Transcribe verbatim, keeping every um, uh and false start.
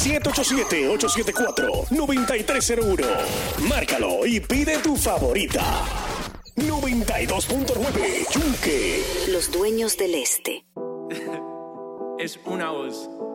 siete ocho siete, ocho siete cuatro, nueve tres cero uno. Márcalo y pide tu favorita. noventa y dos punto nueve Yunque. Los dueños del este. Es una voz.